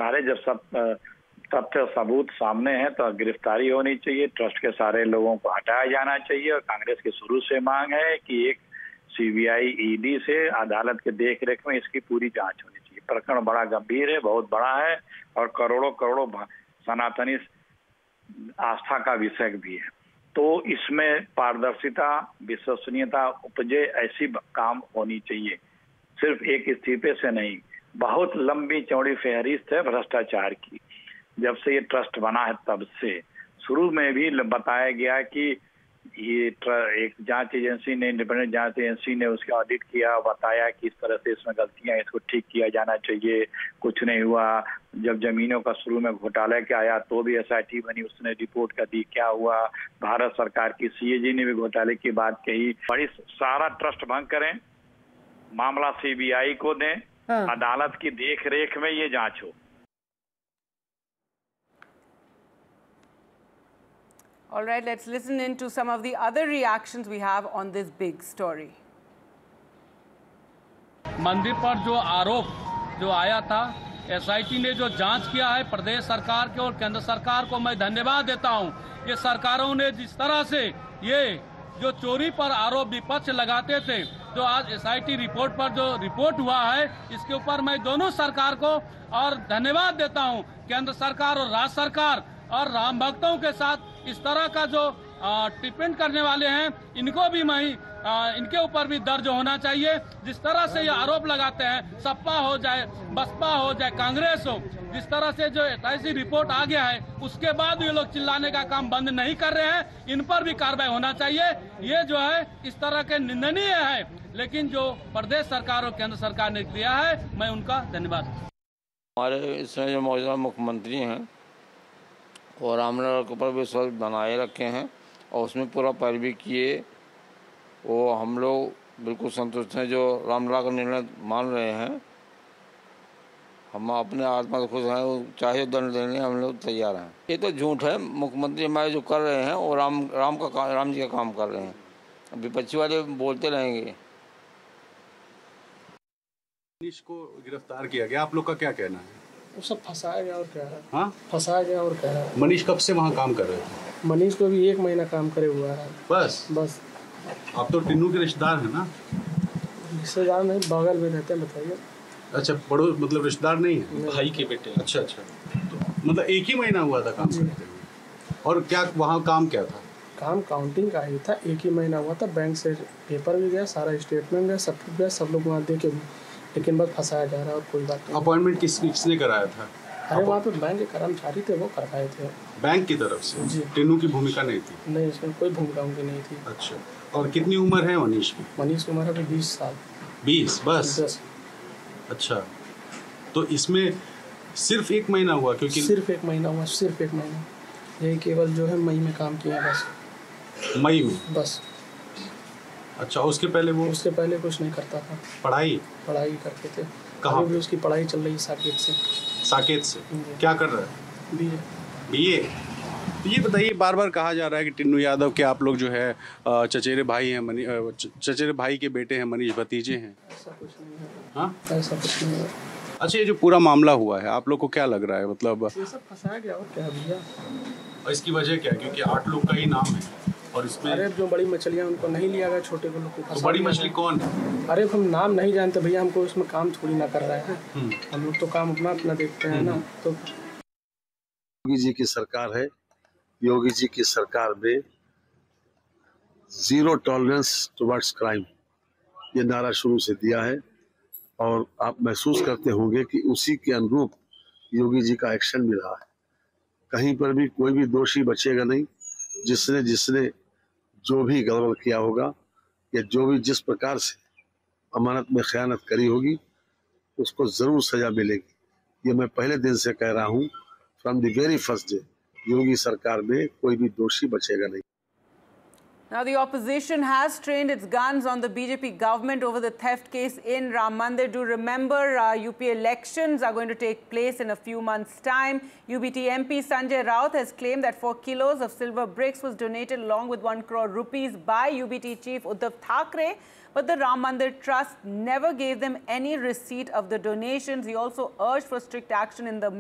सारे जब सब तथ्य सबूत सामने हैं तो गिरफ्तारी होनी चाहिए, ट्रस्ट के सारे लोगों को हटाया जाना चाहिए। और कांग्रेस की शुरू से मांग है कि एक सीबीआई ईडी से अदालत के देख रेख में इसकी पूरी जांच होनी चाहिए। प्रकरण बड़ा गंभीर है, बहुत बड़ा है और करोड़ों करोड़ों सनातनी आस्था का विषय भी है। तो इसमें पारदर्शिता, विश्वसनीयता उपजे, ऐसी काम होनी चाहिए, सिर्फ एक इस्तीफे से नहीं। बहुत लंबी चौड़ी फहरिस्त है भ्रष्टाचार की। जब से ये ट्रस्ट बना है तब से शुरू में भी बताया गया कि ये एक जांच एजेंसी ने, इंडिपेंडेंट जांच एजेंसी ने उसका ऑडिट किया, बताया कि इस तरह से इसमें गलतियां, इसको ठीक किया जाना चाहिए, कुछ नहीं हुआ। जब जमीनों का शुरू में घोटाला क्या आया तो भी एसआईटी बनी, उसने रिपोर्ट कर दी, क्या हुआ। भारत सरकार की सीएजी ने भी घोटाले की बात कही। बड़ी सारा ट्रस्ट भंग करें, मामला सीबीआई को दें, अदालत की देख रेख में ये जांच हो। All right, let's listen in to some of the other reactions we have on this big story. मंदिर पर जो आरोप जो आया था, एसआईटी ने जो जांच किया है, प्रदेश सरकार के और केंद्र सरकार को मैं धन्यवाद देता हूं। ये सरकारों ने जिस तरह से ये जो चोरी पर आरोप विपक्ष लगाते थे, जो आज एसआईटी रिपोर्ट पर जो रिपोर्ट हुआ है, इसके ऊपर मैं दोनों सरकार को और धन्यवाद देता हूं। केंद्र सरकार और राज्य सरकार और राम भक्तों के साथ इस तरह का जो टिप्पणी करने वाले हैं, इनको भी इनके ऊपर भी दर्ज होना चाहिए। जिस तरह से ये आरोप लगाते हैं, सपा हो जाए, बसपा हो जाए, कांग्रेस हो, जिस तरह से जो ऐसी रिपोर्ट आ गया है, उसके बाद ये लोग चिल्लाने का काम बंद नहीं कर रहे हैं। इन पर भी कार्रवाई होना चाहिए। ये जो है इस तरह के निंदनीय है, लेकिन जो प्रदेश सरकार और केंद्र सरकार ने किया है, मैं उनका धन्यवाद। हमारे इसमें जो मौजूदा मुख्यमंत्री हैं और रामलला के ऊपर विश्वास बनाए रखे हैं और उसमें पूरा पैरवी किए, वो हम लोग बिल्कुल संतुष्ट हैं। जो रामलला का निर्णय मान रहे हैं, हम अपने आत्मा से खुश हैं, चाहे दंड देने हम लोग तैयार हैं। ये तो झूठ है। मुख्यमंत्री हमारे जो कर रहे हैं वो राम जी का काम कर रहे हैं। विपक्षी वाले बोलते रहेंगे। मनीष को गिरफ्तार किया गया, आप लोग का क्या कहना है? वो सब फंसाया गया और क्या है? हाँ, फंसाया गया और क्या है? मनीष कब से वहाँ काम कर रहे थे? मनीष को भी 1 महीना काम करे हुआ है। बस आप तो टिन्नू के रिश्तेदार हैं ना? रिश्तेदार नहीं, बगल में रहते हैं। बताइए। अच्छा, पड़ोस मतलब रिश्तेदार नहीं है? भाई के बेटे। अच्छा, तो मतलब 1 ही महीना हुआ था काम करते हुए। और क्या वहाँ काम क्या था? काम काउंटिंग का ही था। 1 ही महीना हुआ था। बैंक से पेपर भी गया, सारा स्टेटमेंट गया, सब कुछ गया, सब लोग वहाँ दे के, लेकिन बस फंसाया जा रहा है और कोई बात नहीं। अपॉइंटमेंट किसने कराया था? अरे वहाँ पे बैंक के कर्मचारी थे, वो करवाए थे बैंक की तरफ से। जी। टिन्नू की भूमिका नहीं थी? नहीं, इसमें कोई भूमिका उनकी नहीं थी। अच्छा, और कितनी उम्र है मनीष की? मनीष की उम्र है 20 साल। 20 बस? 10। अच्छा, तो इसमें सिर्फ 1 महीना हुआ? क्योंकि सिर्फ 1 महीना हुआ, सिर्फ 1 महीना। यही केवल जो है मई में काम किया बस। मई में बस। अच्छा, उसके पहले कुछ नहीं करता था। पढ़ाई करते थे। कहाँ? भी उसकी पढ़ाई चल रही है साकेत से। क्या कर रहा है? बीए। तो ये बताइए, बार बार कहा जा रहा है कि टिन्नू यादव के आप लोग जो है चचेरे भाई हैं, चचेरे भाई के बेटे हैं, मनीष भतीजे हैं। ऐसा कुछ नहीं है। हाँ, ऐसा कुछ नहीं है। अच्छा, ये जो पूरा मामला हुआ है, आप लोग को क्या लग रहा है? मतलब ये सब फंसाया गया और क्या भैया। और इसकी वजह क्या है? क्योंकि 8 लोग का ही नाम है और इसमें अरे जो बड़ी मछलियाँ उनको नहीं लिया गया, छोटे को लोग को। तो बड़ी मछली कौन है? अरे हम नाम नहीं जानते भैया, हमको उसमें काम थोड़ी ना कर रहे हैं। हम लोग तो काम अपना देखते हैं ना। तो योगी जी की सरकार है। योगी जी की सरकार में 0 टॉलरेंस टुवर्ड्स क्राइम, ये नारा शुरू से दिया है और आप महसूस करते होंगे कि उसी के अनुरूप योगी जी का एक्शन भी रहा है। कहीं पर भी कोई भी दोषी बचेगा नहीं। जिसने जो भी गड़बड़ किया होगा या जो भी जिस प्रकार से अमानत में खयानत करी होगी, उसको जरूर सजा मिलेगी। ये मैं पहले दिन से कह रहा हूँ, from the very first day. योगी सरकार में कोई भी दोषी बचेगा नहीं। Now, the opposition has trained its guns on the BJP government over the theft case in Ram Mandir. Do remember, UP elections are going to take place in a few months' time. UBT MP Sanjay Raut has claimed that 4 kilos of silver bricks was donated along with 1 crore rupees by UBT chief Uddhav Thackeray. But the Ram Mandir Trust never gave them any receipt of the donations. He also urged for strict action in the